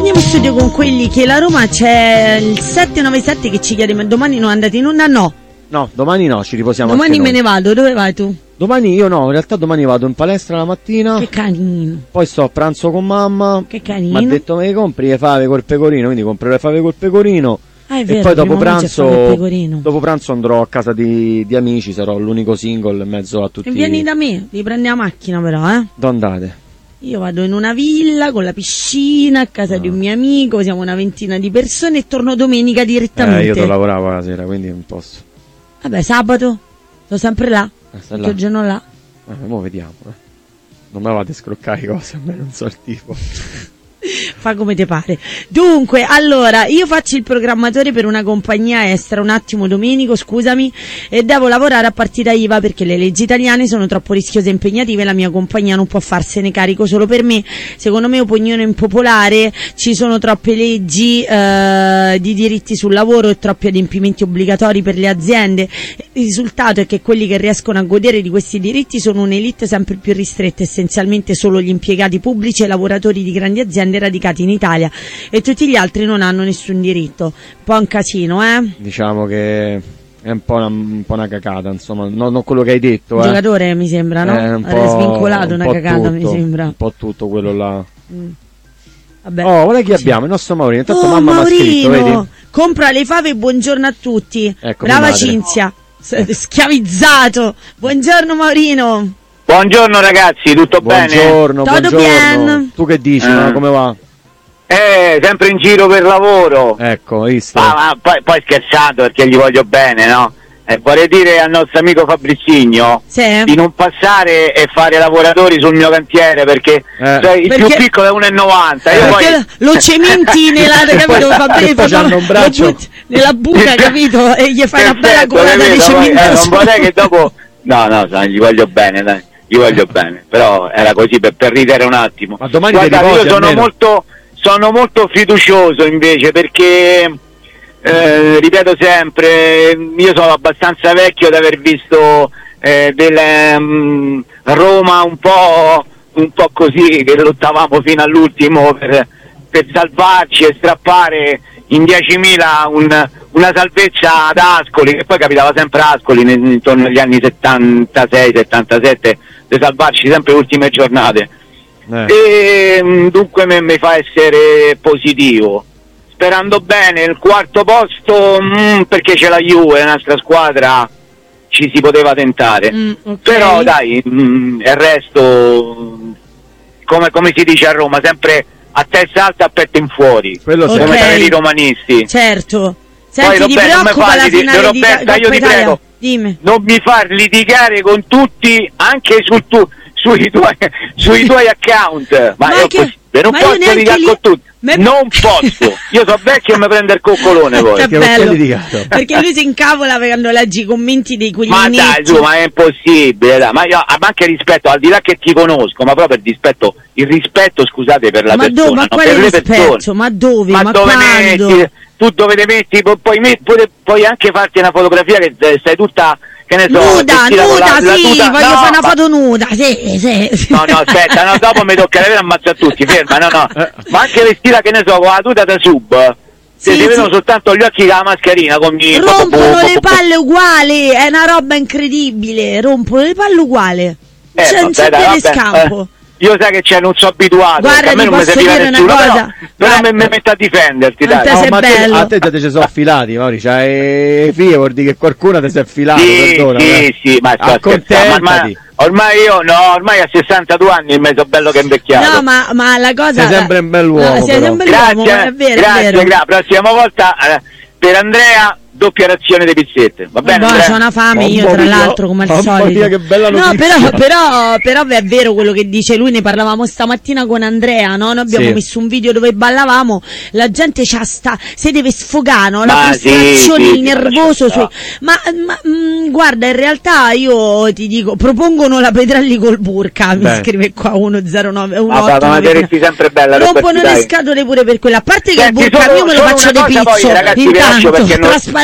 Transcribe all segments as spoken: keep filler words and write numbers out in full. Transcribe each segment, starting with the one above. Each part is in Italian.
andiamo in studio con quelli che la Roma c'è il sette nove sette che ci chiede: ma domani non andate in onda? No. No, domani no, ci riposiamo. Domani me noi. ne vado, dove vai tu? Domani io no, in realtà domani vado in palestra la mattina. Che carino. Poi sto a pranzo con mamma. Che carino. Mi ha detto me le compri le fave col pecorino, quindi comprerò le fave col pecorino. Ah, è vero, e poi dopo pranzo, pecorino. dopo pranzo andrò a casa di, di amici, sarò l'unico single in mezzo a tutti. E vieni da me, ti prendi la macchina però, eh? Dove andate? Io vado in una villa con la piscina a casa no. di un mio amico, siamo una ventina di persone e torno domenica direttamente. Eh, io devo lavorare la sera, quindi non posso. Vabbè, sabato, sono sempre là, eh, tutto il giorno là. Eh, mo vediamo, eh. Non me la vado a scroccare cose, a me non so il tipo. Fa come te pare. Dunque, allora, io faccio il programmatore per una compagnia estera un attimo Domenico, scusami, e devo lavorare a partita I V A perché le leggi italiane sono troppo rischiose e impegnative e la mia compagnia non può farsene carico solo per me. Secondo me, opinione impopolare, ci sono troppe leggi eh, di diritti sul lavoro e troppi adempimenti obbligatori per le aziende. Il risultato è che quelli che riescono a godere di questi diritti sono un'elite sempre più ristretta, essenzialmente solo gli impiegati pubblici e i lavoratori di grandi aziende radicati in Italia, e tutti gli altri non hanno nessun diritto. Un po' un casino, eh? Diciamo che è un po' una, un po' una cacata, insomma, non, non quello che hai detto. Un eh. giocatore mi sembra, no? È un Era svincolato, un una po' cacata tutto, mi sembra. Un po' tutto quello là. Mm. Vabbè. Oh, guarda chi abbiamo, il nostro Maurino. Intanto oh, mamma mi ha scritto, vedi? Compra le fave e buongiorno a tutti. Ecco, brava Cinzia. Schiavizzato. Buongiorno Maurino. Buongiorno ragazzi, tutto buongiorno, bene? Tutto buongiorno. bien. Tu che dici, eh. no? Come va? Eh, sempre in giro per lavoro. Ecco, hai visto? Ma, ma poi, poi scherzando perché gli voglio bene, no? Eh, vorrei dire al nostro amico Fabrizigno sì. di non passare e fare lavoratori sul mio cantiere perché eh. cioè, il perché... più piccolo è uno e novanta. Eh. Io perché poi... lo cementi nella, capito, Fabrizio, no, un braccio. butti nella buca, capito? E gli fai una bella colata di cemento. Eh, non vorrei che dopo... No, no, no, gli voglio bene, dai. Gli voglio bene, però era così per, per ridere un attimo. Ma domani guarda, riposi, io sono almeno. molto sono molto fiducioso invece perché eh, ripeto sempre, io sono abbastanza vecchio da aver visto eh, delle um, Roma un po' un po' così, che lottavamo fino all'ultimo per, per salvarci e strappare in diecimila un, una salvezza ad Ascoli, che poi capitava sempre a Ascoli intorno agli anni settantasei settantasette, di salvarci sempre le ultime giornate. Eh. E dunque mi, mi fa essere positivo, sperando bene. Il quarto posto mm, perché c'è la Juve, la nostra squadra, ci si poteva tentare, mm, okay. Però dai, mm, il resto come, come si dice a Roma, sempre a testa alta, a petto in fuori, quello come okay. i romanisti. Certo. Senti, poi ti Roberto, preoccupa la di, finale di Roberta, di io ti Italia? prego, Dimmi. non mi far litigare con tutti, anche sul tu, sui, tuoi, sui tuoi account. Ma, ma io che, così, non ma posso litigare li... con tutti. Me... Non posso. Io sono vecchio e mi prendo il coccolone poi. Che bello. Perché lui si incavola quando leggi i commenti dei coglioni. Ma dai, tu, ma è impossibile, dai. Ma io ma anche rispetto, al di là che ti conosco, ma proprio per rispetto, il rispetto, scusate, per la ma persona, dove, ma no, quale per le rispetto? persone. Ma dove? Ma, ma dove quando? metti? Tu dove ti metti? Puoi, puoi, puoi anche farti una fotografia che stai tutta, che ne so, nuda, nuda, la, la sì, tuta. voglio No, fare una ma... foto nuda, sì, sì. No, no, aspetta, no, dopo mi tocca la vera ammazza tutti, ferma, no, no. Ma anche vestita, che ne so, con la tuta da sub. Se sì, si sì. vedono soltanto gli occhi con la mascherina, con i... Rompono le palle uguali, è una roba incredibile, rompono le palle uguali. Eh, senza vabbè, bere scampo. Eh. Io sai che c'è, non so abituato. Guarda, a me ti non mi posso serviva dire nessuno, una cosa. però, però mi, mi metto a difenderti, dai. No, ma te, bello. a te già ci sono affilati, Mauri, c'hai figlie, vuol dire che qualcuno ti si è affilato, sì, perdona. Sì, eh. sì, ma sto scherzando, ormai, ormai io, no, ormai a sessantadue anni il mezzo bello che invecchiato. No, ma, ma la cosa... Sei sempre un bell'uomo, no, sei sempre grazie, uomo, è vero, grazie, è vero. grazie, prossima volta eh, per Andrea doppia razione di pizzette, va bene? No, c'ho una fame io, tra l'altro, come al solito. Mia, che bella no, notizia. però, però, però è vero quello che dice lui, ne parlavamo stamattina con Andrea, no? Noi abbiamo sì. messo un video dove ballavamo, la gente c'ha sta, si deve sfogare, no? La ma frustrazione, sì, il sì, nervoso, sì, no. su... ma, ma mh, guarda, in realtà io ti dico, propongono la Petrelli col burka, Beh. mi scrive qua uno zero nove uno Ma otto ma nove resti sempre bella, rompono Roberti, le dai. scatole pure per quella, a parte che Senti, il burka solo, io me lo faccio de pizzo, poi, ragazzi, vi lascio intanto, perché non, trasparente.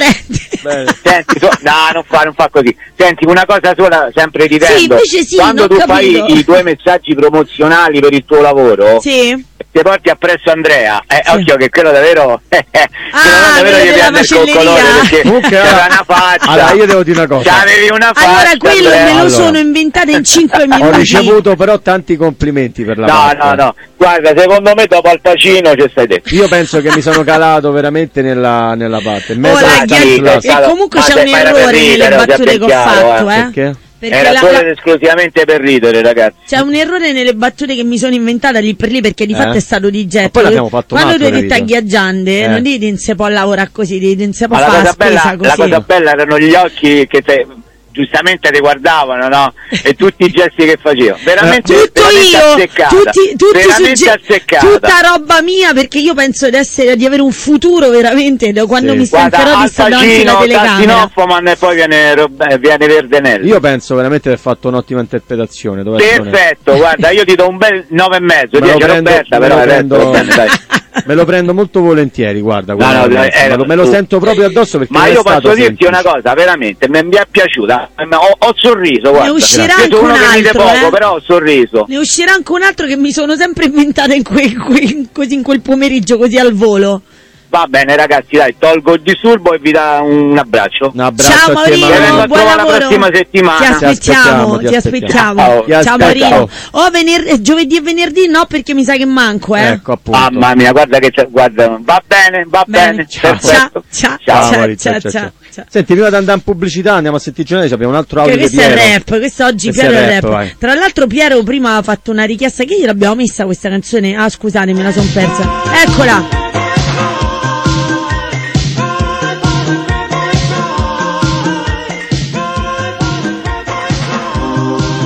trasparente. Senti, so, no, non fa, non fa così. Senti, una cosa sola, sempre ridendo. Sì, invece sì, quando tu capito. fai i tuoi messaggi promozionali per il tuo lavoro, sì, ti porti appresso Andrea, eh, sì. occhio che quello davvero eh, ah, davvero gli della prende il coccolone, perché Comunque, c'era una faccia. Allora io devo dire una cosa. C'avevi una faccia, allora quello Andrea. me lo Allora. sono inventata in cinque minuti. Ho ricevuto però tanti complimenti per la No, parte. no, no, guarda, secondo me dopo Al Pacino ci stai te. Io penso che mi sono calato veramente nella, nella parte. In Oh, mezzo al ragazzi, Time sì, Plus. e comunque Ma c'è se- un ma era per errore nelle ridere, battute sia che ho chiaro, fatto, eh. eh. Perché? Perché Era la- solo la- ed esclusivamente per ridere, ragazzi. c'è un errore nelle battute che mi sono inventata lì per lì, perché di Eh? fatto è stato di getto. Ma poi l'abbiamo fatto un Quando tu altro hai detto capito? a Ghiaggiande, Eh. non dite non si può lavorare così, dite non si può Ma la fare la cosa, bella, spesa la così. cosa bella erano gli occhi che te, giustamente ti guardavano, no? E tutti i gesti che facevo. Veramente, Tutto veramente io, azzeccata. tutti, tutti veramente sugge- azzeccata. tutta roba mia, perché io penso di essere, di avere un futuro veramente da quando Sì. mi stancherò Guarda, di Al stare davanti alla Pacino, telecamera. Tassinoffoman e poi viene, Rob- viene Verdenelli. Io penso veramente di aver fatto un'ottima interpretazione. dove essere onesto. Perfetto, guarda, io ti do un bel nove e mezzo, Me lo dieci prendo- Roberta, me però lo il resto prendo- va bene, dai. Me lo prendo molto volentieri, guarda, guarda, no, guarda, eh, me, lo, me lo tu- sento proprio addosso perché Ma non è io stato posso dirti semplice. una cosa, veramente, mi, mi è piaciuta, ho, ho sorriso, guarda. uscirà Io anche sono uno un che ride altro, poco, eh. però ho sorriso. Ne uscirà anche un altro che mi sono sempre inventata in quel, quel- così in quel pomeriggio, così al volo. Va bene ragazzi, dai, tolgo il disturbo e vi do un abbraccio. Un abbraccio Ciao a te, Maurino, Che vengo Maurino. a buon trovare la lavoro. prossima settimana. Ti Ti aspettiamo, aspettiamo, ti ti aspettiamo. aspettiamo. Ti Ciao aspetto. Maurino. Oh, vener- eh, giovedì e venerdì no, perché mi sa che manco, eh. Ecco appunto. Mamma mia, guarda che c'è, guarda, va bene, va Bene. bene. Ciao. Perfetto. Ciao, Ciao, ciao, Maurizio, ciao, ciao, ciao, ciao. ciao. Senti, prima di andare in pubblicità andiamo a sentire Giornale, abbiamo un altro audio Che di questo è Piero. il rap, questo oggi Questo è Piero è il il rap, rap. vai. Tra l'altro Piero prima ha fatto una richiesta che io l'abbiamo messa questa canzone. Ah, scusate, me la son persa. Eccola.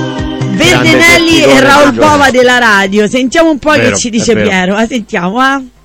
Verdenelli tecnicone e Raul del giorno. Bova della radio. Sentiamo un po' Vero, che ci è dice vero. Piero. Ah, sentiamo, ah.